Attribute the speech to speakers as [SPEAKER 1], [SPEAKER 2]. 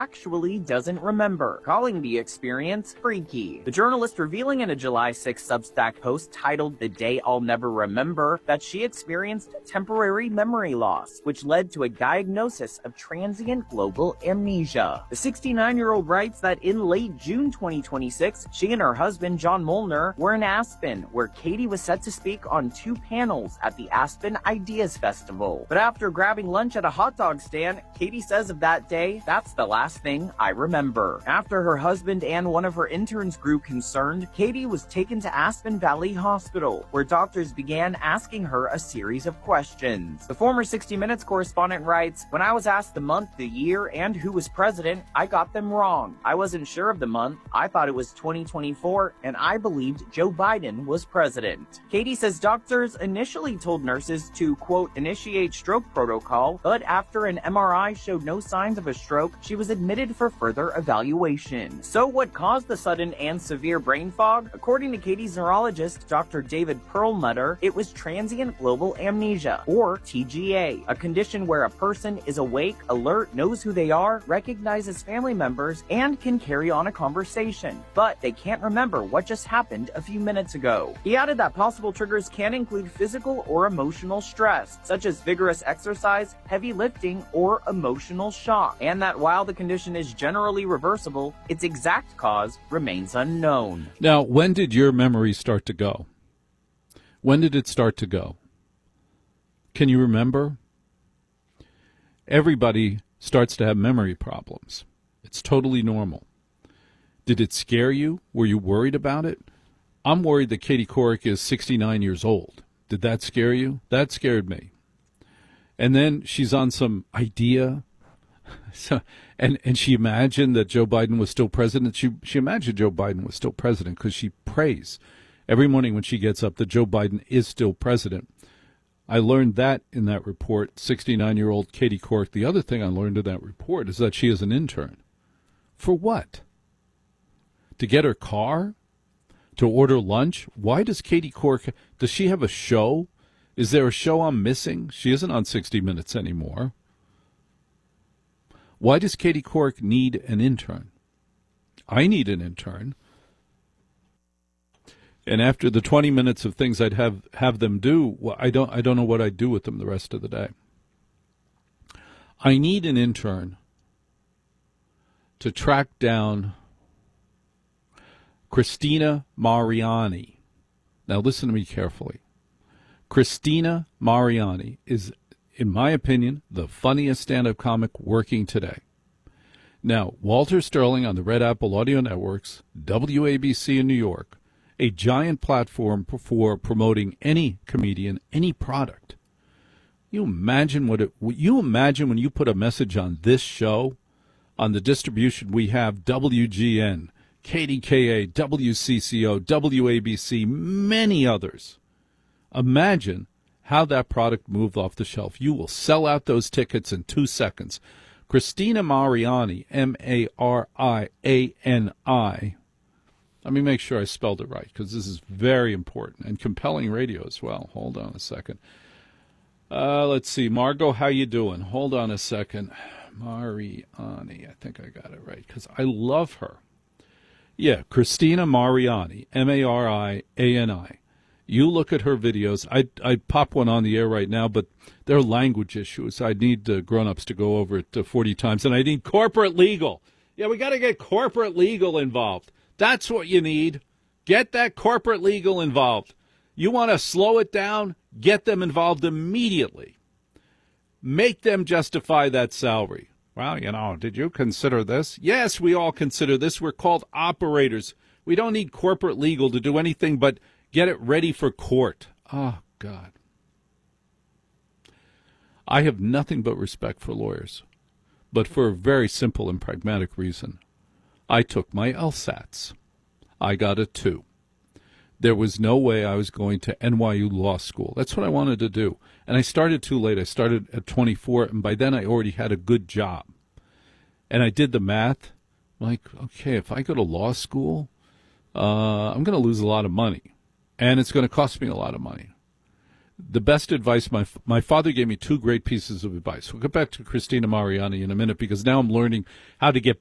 [SPEAKER 1] actually doesn't remember, calling the experience freaky. The journalist revealing in a July 6 Substack post titled "The Day I'll Never Remember" that she experienced temporary memory loss, which led to a diagnosis of transient global amnesia. The 69-year-old writes that in late June 2026, she and her husband John Molnar were in Aspen, where Katie was set to speak on 2 panels at the Aspen Ideas Festival. But after grabbing lunch at a hot dog stand, Katie says of that day, "That's the last thing I remember." After her husband and one of her interns grew concerned, Katie was taken to Aspen Valley Hospital, where doctors began asking her a series of questions. The former 60 Minutes correspondent writes, "When I was asked the month, the year, and who was president, I got them wrong. I wasn't sure of the month. I thought it was 2024, and I believed Joe Biden was president." Katie says doctors initially told nurses to, quote, "initiate stroke protocol," but after an MRI showed no signs of a stroke, she was admitted for further evaluation. So what caused the sudden and severe brain fog? According to Katie's neurologist, Dr. David Perlmutter, it was transient global amnesia, or TGA, a condition where a person is awake, alert, knows who they are, recognizes family members, and can carry on a conversation, but they can't remember what just happened a few minutes ago. He added that possible triggers can include physical or emotional stress, such as vigorous exercise, heavy lifting, or emotional shock, and that while the condition is generally reversible, its exact cause remains unknown.
[SPEAKER 2] Now, when did your memory start to go? When did it start to go? Can you remember? Everybody starts to have memory problems. It's totally normal. Did it scare you? Were you worried about it? I'm worried that Katie Couric is 69 years old. Did that scare you? That scared me. And then she's on some idea. And she imagined that Joe Biden was still president. She imagined Joe Biden was still president because she prays every morning when she gets up that Joe Biden is still president. I learned that in that report, 69-year-old Katie Couric. The other thing I learned in that report is that she is an intern. For what? To get her car? To order lunch? Why does Katie Couric, does she have a show? Is there a show I'm missing? She isn't on 60 Minutes anymore. Why does Katie Couric need an intern? I need an intern. And after the 20 minutes of things I'd have them do, well, I don't know what I'd do with them the rest of the day. I need an intern to track down Christina Mariani. Now listen to me carefully. Christina Mariani is, in my opinion, the funniest stand-up comic working today. Now, Walter Sterling on the Red Apple Audio Networks, WABC in New York, a giant platform for promoting any comedian, any product. You imagine you imagine when you put a message on this show, on the distribution we have, WGN, KDKA, WCCO, WABC, many others. Imagine how that product moved off the shelf. You will sell out those tickets in 2 seconds. Christina Mariani, Mariani. Let me make sure I spelled it right, because this is very important and compelling radio as well. Hold on a second. Let's see. Margot, how you doing? Hold on a second. Mariani. I think I got it right, because I love her. Yeah, Christina Mariani, Mariani. You look at her videos. I'd pop one on the air right now, but there are language issues. I need grown-ups to go over it 40 times, and I need corporate legal. Yeah, we got to get corporate legal involved. That's what you need. Get that corporate legal involved. You want to slow it down? Get them involved immediately. Make them justify that salary. Well, did you consider this? Yes, we all consider this. We're called operators. We don't need corporate legal to do anything but get it ready for court. Oh, God. I have nothing but respect for lawyers, but for a very simple and pragmatic reason. I took my LSATs. I got a 2. There was no way I was going to NYU Law School. That's what I wanted to do. And I started too late. I started at 24, and by then I already had a good job. And I did the math. Like, okay, if I go to law school, I'm going to lose a lot of money. And it's going to cost me a lot of money. The best advice, my father gave me two great pieces of advice. We'll get back to Christina Mariani in a minute because now I'm learning how to get